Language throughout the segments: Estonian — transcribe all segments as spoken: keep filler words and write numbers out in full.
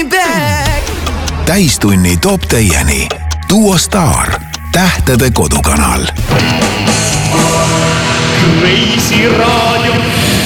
me back. Täistunni toob teieni Duo Star, tähtede kodukanal. Crazy Radio.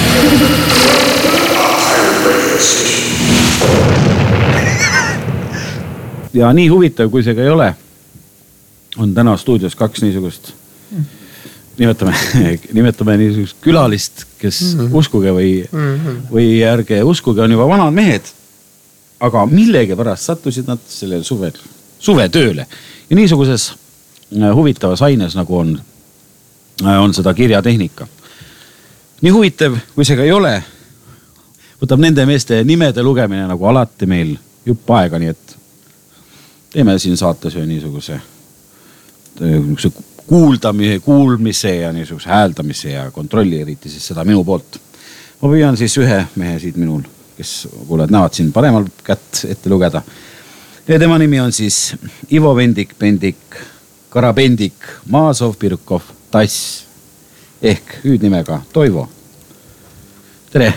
Ja nii huvitav, kui see ka ei ole, on täna stuudios kaks niisugust, nimetame, nimetame niisugust külalist, kes mm-hmm. uskuge või, mm-hmm. või ärge uskuge, on juba vanad mehed. Aga millegi pärast sattusid nad sellel suvel, suve tööle. Ja niisuguses huvitavas aines, nagu on, on seda kirjatehnika. Nii huvitav, kui see ka ei ole, võtab nende meeste nimede lugemine nagu alati meil jupp aega, nii et teeme siin saates ühe niisuguse, niisuguse kuuldamise, kuulmise ja niisuguse hääldamise ja kontrolli eriti siis seda minu poolt. Ma püüan siis ühe mehe siit minul, kes kuuled näevad siin paremal kätt ette lugeda. Ja tema nimi on siis Ivo Vendik, Pendik, Karabendik, Maasov, Pirkov, Tass ehk hüüdnimega Toivo. Tere!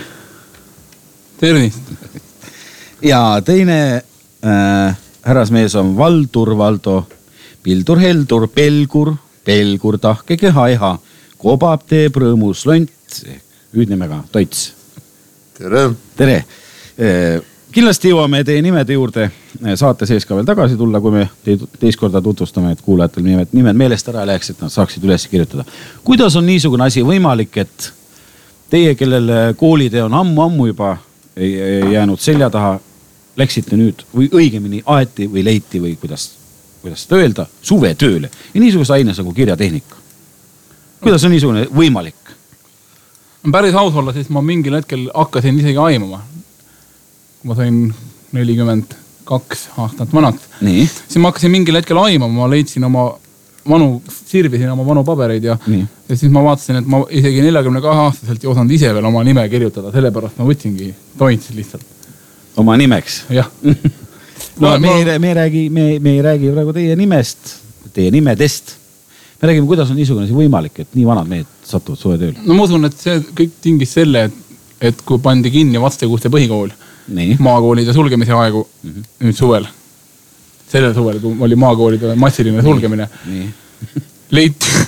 Tervist! Ja teine äh, härrasmees on Valdur Valdo, Pildur Heldur, Pelgur, Pelgur, Tahke, Keha, Eha, Kobab, Teeb, Rõõmus, Lont, hüüdnimega Toits. Tere! Tere! Kindlasti jõuame teie nimede juurde saate sees ka veel tagasi tulla, kui me teist korda tutvustame, et kuulajatel nimed, nimed meelest ära läheks, et nad saaksid üles kirjutada. Kuidas on niisugune asi võimalik, et teie, kellel koolitee on ammu-ammu juba jäänud selja taha, läksite nüüd või õigemini aeti või leiti või kuidas, kuidas seda öelda, suve tööle. Ja niisuguse aines nagu kirjatehnika. Kuidas on niisugune võimalik? Päris aus olla, siis ma mingil hetkel hakkasin isegi aimama. Kui ma sain nelikümmend kaks aastat vanaks. Nii. Siis ma hakkasin mingil hetkel aimama, ma leidsin oma vanu, sirvisin oma vanu pabereid ja, ja siis ma vaatasin, et ma isegi neljakümne kahe aastaselt ei osanud ise veel oma nime kirjutada, sellepärast ma võtsingi Toits lihtsalt. Oma nimeks? Jah. no, ma, me, ei, me, räägi, me, me ei räägi praegu teie nimest, teie nimedest. Me räägime, kuidas on niisugune võimalik, et nii vanad mehed satuvad suve tööl. No ma usun, et see kõik tingis selle, et, et kui pandi kinni Vatste-Kuuste põhikool, nii. Maakoolide sulgemise aegu mm-hmm. nüüd suvel. Sellel suvel, kui oli maakoolide massiline sulgemine, nii. Nii. leiti,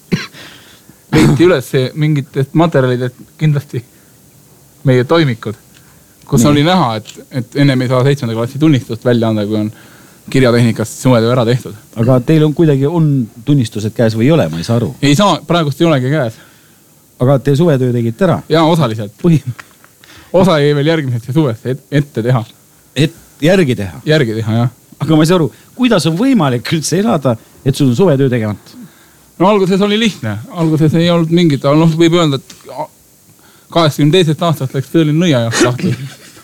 leiti üles mingitest materjalidest kindlasti meie toimikud, kus nii. Oli näha, et, et ennem ei saa seitsmenda klassi tunnistust välja anda, kui on kirjatehnikast suvetöö ära tehtud. Aga teil on kuidagi on tunnistused käes või ei ole, ma ei saa aru? Ei saa, praegust ei olegi käes. Aga te suvetöö tegite ära? Jaa, osaliselt. Põhi... Osa ei veel järgmisest ja suvest et, ette teha. Et järgi teha? Järgi teha, jah. Aga ma ei saa aru, kuidas on võimalik üldse elada, et sul on suvetöö tegemata? No alguses oli lihtne. Alguses ei olnud mingit, no võib öelda, et kaheksakümne teisest aastast läks tõeline nõia jaht lahti.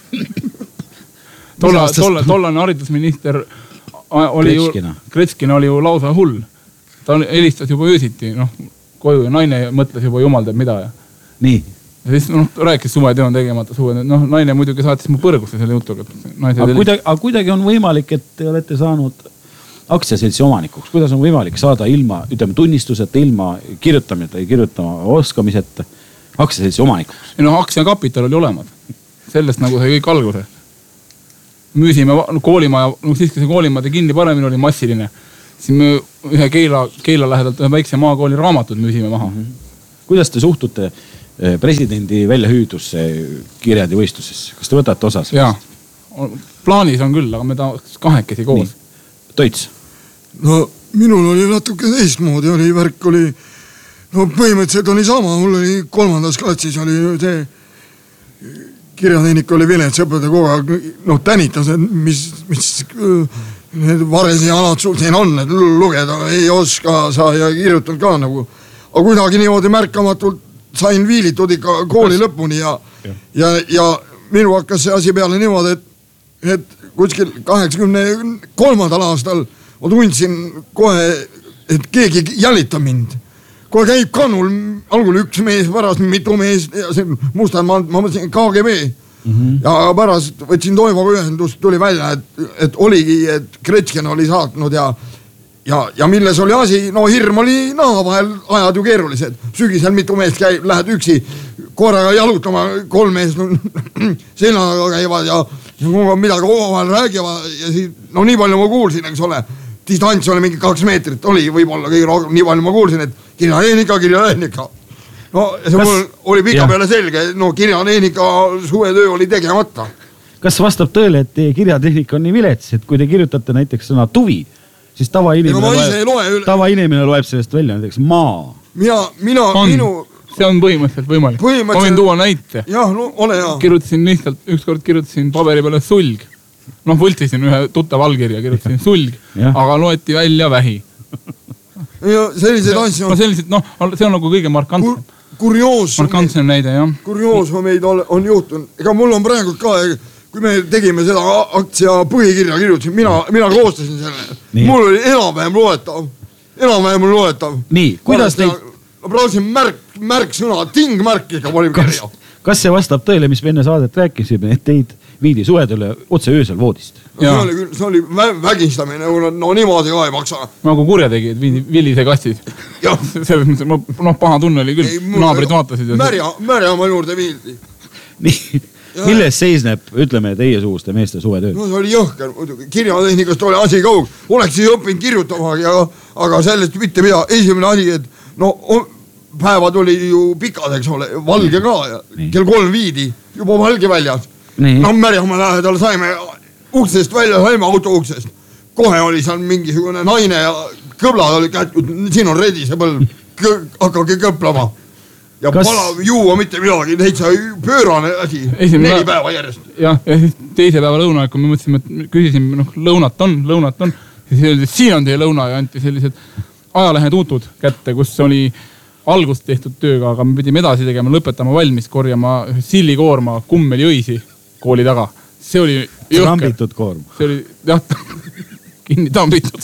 Tolla, tolla, tollane haridusminister oli Kretskina. ju, Kretskina oli ju lausa hull. Ta helistas juba öösiti, noh, koju ja naine mõtles juba jumal teeb mida. Ja. Nii. Ja siis noh, rääkis suvetöö on tegemata suve. Noh, naine muidugi saatis mu põrgusse selle jutuga. Aga kuidagi, aga kuidagi on võimalik, et te olete saanud aktsiaseltsi omanikuks. Kuidas on võimalik saada ilma, ütleme, tunnistuseta, ilma kirjutamata ja kirjutama oskamiseta aktsiaseltsi omanikuks? Ja noh, aktsiakapital oli olemas. Sellest nagu sai kõik alguse. Müüsime koolimaja, no siis kui see koolimaja kinni paremini oli massiline, siis me ühe Keila, Keila lähedalt ühe väikse maakooli raamatud müüsime maha. Mm-hmm. Kuidas te suhtute presidendi väljahüüdusse kirjandivõistlusesse? Kas te võtate osas? Jaa, plaanis on küll, aga me tahaks kahekesi koos. Nii. Toits? No minul oli natuke teistmoodi, oli värk oli, no põhimõtteliselt oli sama, mul oli kolmandas klassis oli see kirjatehnik oli vilets õpetaja kogu aeg, noh tänitas, et mis, mis need varesi alad sul siin on, et lugeda ei oska sa ja kirjutan ka nagu. Aga kuidagi niimoodi märkamatult sain viilitud ikka kooli lõpuni ja, ja, ja minu hakkas see asi peale niimoodi, et, et kuskil kaheksakümne kolmandal aastal ma tundsin kohe, et keegi jälita mind. Kohe käib kannul, algul üks mees, pärast mitu mees ja see musta, ma, ma mõtlesin K G B. Mm-hmm. Ja pärast võtsin Toivoga ühendust, tuli välja, et, et oligi, et Kretskina oli saatnud ja, ja, ja milles oli asi, no hirm oli naha vahel, ajad ju keerulised. Sügisel mitu meest käib, lähed üksi koeraga jalutama, kolm meest seljaga käivad ja, ja kui ma midagi omavahel räägiva ja siis, no nii palju ma kuulsin, eks ole, distants oli mingi kaks meetrit, oli võib-olla kõige rohkem, nii palju ma kuulsin, et kirjaneenika, kirjaneenika. No see kas, mul oli pika jah. Peale selge, no kirjaneenika suvetöö oli tegemata. Kas vastab tõele, et teie kirjatehnika on nii vilets, et kui te kirjutate näiteks sõna tuvi, siis tavainimene loeb, loe tavainimene loeb sellest välja näiteks maa. Mina, mina, on. minu... See on põhimõtteliselt võimalik. Põhimõtteliselt... Ma võin tuua näite. Jah, no ole jah. Kirjutasin lihtsalt, ükskord kirjutasin paberi peale sulg. Noh, võltisin ühe tuttav allkirja, kirjutasin sulg, aga loeti välja vähi. Ja sellised asjad... No sellised, noh, see on nagu kõige markantsem. Kurioos... Markantsem näide, jah. Kurioos meid on, on juhtunud. Ega mul on praegu ka... Kui me tegime seda aktsia põhikirja kirjutasin, mina, mina koostasin selle. Nii. Mul oli enam-vähem loetav. Enam-vähem loetav. Nii, kuidas teid... Ma praegu märk, märk sõna, tingmärk ikka oli kirja. Kas see vastab tõele, mis me enne saadet rääkisime, et teid viidi suvedele otse öösel voodist? No, see oli, küll, see oli vä vägistamine, no niimoodi ka ei maksa. Nagu kurja tegi, et viidi Villise kastis. Jah. Selles mõttes, noh, paha tunne oli küll, ei, naabrid vaatasid. Märja, märjama juurde viildi. Nii. Milles seisneb, ütleme, teiesuguste meeste suvetöö? No see oli jõhker, kirjatehnikast oli asi kaug. Oleks siis õppinud kirjutama, aga sellest mitte mida. Esimene asi, et no päevad oli ju pikad, eks ole, valge ka ja nii. Kell kolm viidi, juba valge väljas. Nii. No Märjamaa lähedal saime uksest välja, saime auto uksest. Kohe oli seal mingisugune naine ja kõblad oli kätkud, siin on redise põlv, hakkagi kõplama. Ja kas... pala juua mitte midagi, täitsa pöörane asi, Esimene neli päeva järjest. Jah, ja siis teise päeva lõuna, kui me mõtlesime, et küsisime, noh, lõunat on, lõunat on. Siis öeldi, et siin on teie lõuna ja anti sellised ajalehe tuutud kätte, kus oli algust tehtud tööga, aga me pidime edasi tegema, lõpetama valmis, korjama sillikoorma kummeli õisi kooli taga. See oli jõhker. Trambitud koorm. See oli, jah, kinni trambitud.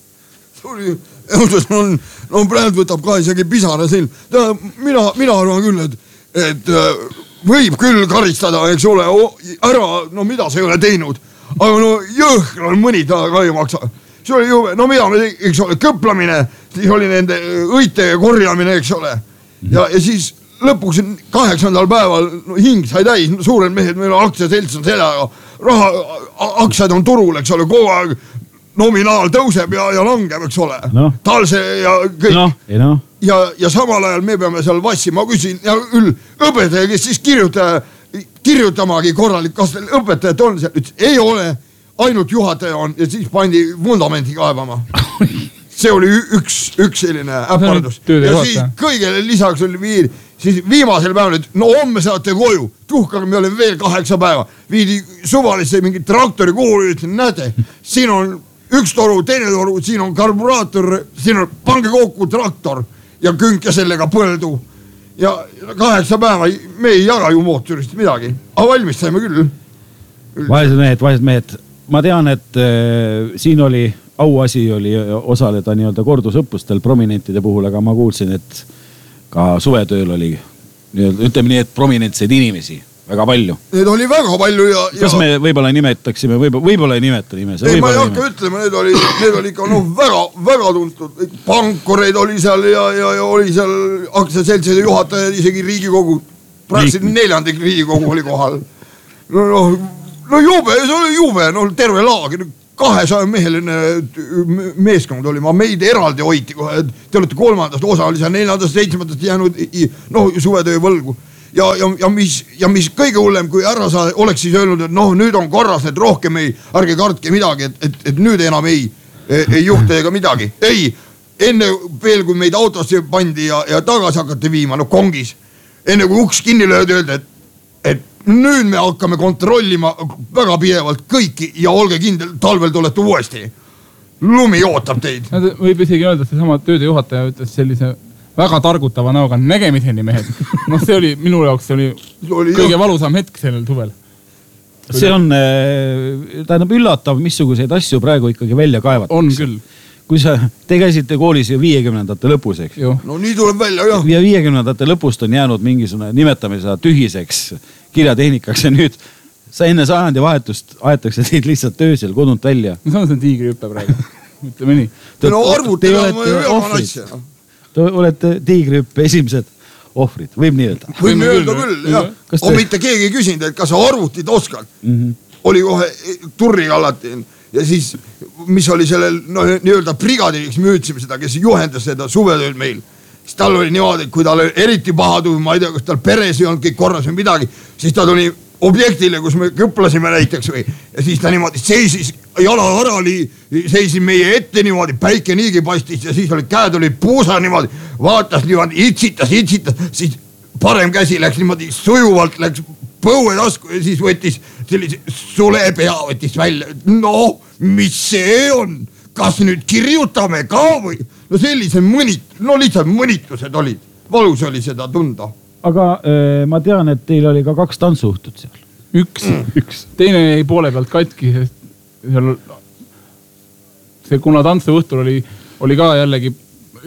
See oli... On, no praegu võtab ka isegi pisara silm. Mina, mina arvan küll, et, et võib küll karistada, eks ole, ära, no mida see ei ole teinud. Aga no jõhkral mõnita ka ei maksa. See oli juve, no mida me, eks ole, kõplamine, siis oli nende õite korjamine, eks ole. Ja, ja siis lõpuks kaheksandal päeval no, hing sai täis, suured mehed, meil on aktsiaselts on seljaga, raha, aktsiad on turul, eks ole, kogu aeg nominaal tõuseb ja, ja langeb, eks ole. No. Talse ja kõik. No, no. Ja, ja samal ajal me peame seal vassi. Ma küsin, ja üll, õpetaja, kes siis kirjuta, kirjutamagi korralik, kas teil õpetajad on seal? Ütles, ei ole, ainult juhataja on ja siis pandi vundamenti kaevama. See oli üks, üks selline äpardus. Ja siis kõigele lisaks oli viidi, siis viimasel päeval, et no homme saate koju, tuhkaga me oleme veel kaheksa päeva. Viidi suvalisse mingi traktori kuhu, ütlesin, näete, siin on üks toru, teine toru, siin on karburaator, siin on pange kokku traktor ja künke sellega põldu. Ja kaheksa päeva me ei jaga ju mootorist midagi, aga valmis saime küll. Vaesed mehed, vaesed mehed. Ma tean, et äh, siin oli, auasi oli osaleda nii-öelda kordusõppustel prominentide puhul, aga ma kuulsin, et ka suvetööl oli, ütleme nii, et prominentseid inimesi. Väga palju. Need oli väga palju ja... Kas ja... me võib-olla nimetaksime, võib-olla, võib-olla ei nimeta nime? Ei, ma ei hakka ütlema, need oli, need oli ikka no, väga, väga tuntud. Pankureid oli seal ja, ja, ja oli seal aktsiaseltside juhataja, isegi Riigikogu. Praktiliselt neljandik Riigikogu oli kohal. No, no, no jube, see oli jube, no terve laagir. Kahesaja meheline meeskond oli, ma meid eraldi hoiti kohe. Te olete kolmandast osa, oli seal neljandast, seitsmendast jäänud no, suvetöö võlgu. Ja, ja, ja, mis, ja mis kõige hullem, kui ära sa oleks siis öelnud, et noh, nüüd on korras, et rohkem ei, ärge kartke midagi, et, et, et nüüd enam ei, ei, ei juhte ega midagi. Ei, enne veel, kui meid autosse pandi ja, ja tagasi hakati viima, no kongis, enne kui uks kinni löödi, öelda, et, et nüüd me hakkame kontrollima väga pidevalt kõiki ja olge kindel, talvel tulete uuesti. Lumi ootab teid. Võib isegi öelda, et see sama tööde juhataja ütles sellise väga targutava näoga nägemiseni mehed. No see oli, minu jaoks see oli, oli kõige valusam hetk sellel suvel. See on, tähendab üllatav, missuguseid asju praegu ikkagi välja kaevatakse. On küll. Kui sa, te käisite koolis ju viiekümnendate lõpus, eks? No nii tuleb välja, jah. Ja viiekümnendate lõpust on jäänud mingisugune nimetame seda tühiseks kirjatehnikaks ja nüüd sa enne sajandi vahetust aetakse teid lihtsalt töösel kodunt välja. No see on see tiigrihüppe praegu, ütleme nii. No arvutada ma ju jaman asja. Te olete tiigrihüppe esimesed ohvrid, võib nii öelda? Võime öelda küll, jah. On mitte keegi küsinud, et kas sa arvutit oskad? Mm -hmm. oli kohe turri kallati ja siis, mis oli sellel no, nii-öelda brigadiriks, me ütlesime seda, kes juhendas seda suvetööd meil. Siis tal oli niimoodi, kui tal oli eriti paha tuvi, ma ei tea, kas tal peres ei olnud kõik korras või midagi, siis ta tuli objektile, kus me kõplasime näiteks või ja siis ta niimoodi seisis, jala harali, seisin meie ette niimoodi, päike niigi paistis ja siis oli käed oli puusa niimoodi, vaatas niimoodi, itsitas, itsitas, siis parem käsi läks niimoodi sujuvalt, läks põue tasku ja siis võttis sellise sule pea võttis välja. No, mis see on? Kas nüüd kirjutame ka või? No sellise mõnit, no lihtsalt mõnitused olid. Valus oli seda tunda. Aga äh, ma tean, et teil oli ka kaks tantsuhtut seal. Üks, mm. üks. Teine jäi poole pealt katki, sest seal, see, kuna tantsuõhtul oli, oli ka jällegi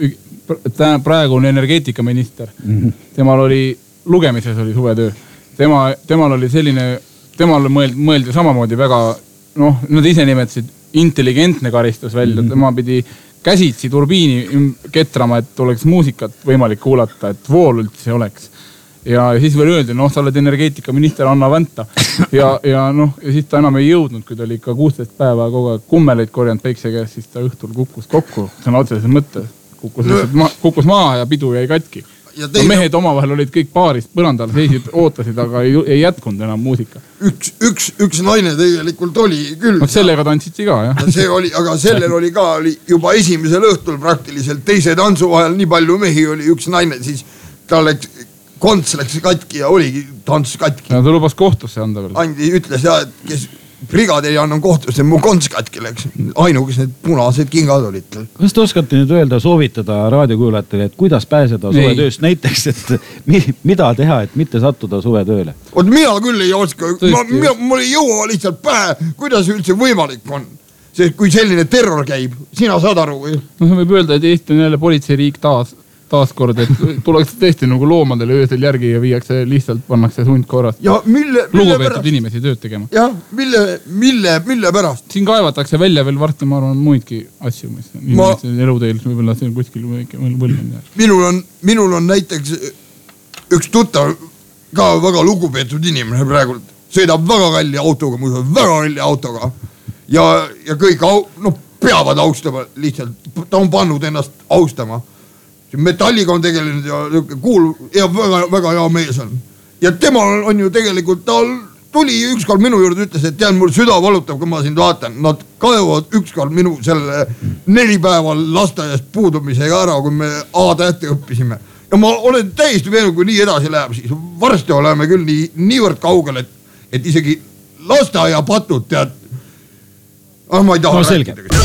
praegu on energeetikaminister. Mm-hmm. Temal oli, lugemises oli suvetöö. Tema, temal oli selline, temal mõeldi, mõeldi samamoodi väga, noh, nad ise nimetasid intelligentne karistus välja. Mm-hmm. Tema pidi käsitsi turbiini ketrama, et oleks muusikat võimalik kuulata, et vool üldse oleks. Ja siis veel öeldi, noh, sa oled energeetikaminister Anna Vänta. Ja, ja, noh, ja siis ta enam ei jõudnud, kui ta oli ikka kuusteist päeva kogu aeg kummeleid korjanud Peikse käes, siis ta õhtul kukkus kokku. See on otseses mõttes. Kukkus, ma, kukkus maha ja pidu jäi katki. Ja no, mehed omavahel olid kõik paarist põrandal seisid, ootasid, aga ei, ei jätkunud enam muusika. Üks, üks, üks naine tegelikult oli küll. No, sellega tantsiti ka, jah. See oli, aga sellel oli ka oli juba esimesel õhtul praktiliselt teise tantsu vahel nii palju mehi oli üks naine, siis ta läks, konts läks katki ja oligi tants katki. Ja ta lubas kohtusse anda veel. Andi ütles ja, et kes brigaderi annan kohtusse, mu konts katki läks. Ainukes need punased kingad olid. Kas te oskate nüüd öelda, soovitada raadiokuulajatele, et kuidas pääseda suvetööst näiteks, et mi, mida teha, et mitte sattuda suvetööle? Oot, mina küll ei oska. Ma, mina, mul ei jõua lihtsalt pähe, kuidas üldse võimalik on. See, kui selline terror käib, sina saad aru või? No see võib öelda, et Eesti on jälle politseiriik taas. Taaskord, et tuleks tõesti nagu loomadele öösel järgi ja viiakse lihtsalt pannakse sundkorrast. Ja mille, mille lugupeetud inimesi tööd tegema. Ja mille, mille, mille pärast? Siin kaevatakse välja veel varsti, ma arvan, muidki asju, mis ma... eluteel võib-olla see on kuskil võlgend. Minul on, minul on näiteks üks tuttav ka väga lugupeetud inimene praegu. Sõidab väga kalli autoga, muidu väga kalli autoga. Ja, ja kõik au, no, peavad austama lihtsalt. Ta on pannud ennast austama. Metalliga on tegelenud ja kuul ja väga, väga hea mees on. Ja tema on ju tegelikult, ta tuli ükskord minu juurde ütles, et tean, mul süda valutab, kui ma sind vaatan. Nad kaevad ükskord minu selle neli päeval lasteaiast puudumisega ära, kui me A-tähte õppisime. Ja ma olen täiesti veenud, kui nii edasi läheb, siis varsti oleme küll nii, niivõrd kaugel, et, et isegi lasteaia patud tead. Ah, ma ei taha no, rääkida.